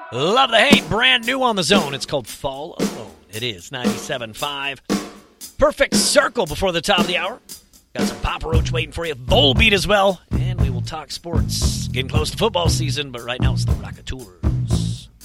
Love the Hate, brand new on the Zone. It's called Fall Alone. It is 97.5. Perfect circle before the top of the hour. Got some Papa Roach waiting for you. Volbeat as well. And we will talk sports. Getting close to football season, but right now it's the Rockatours.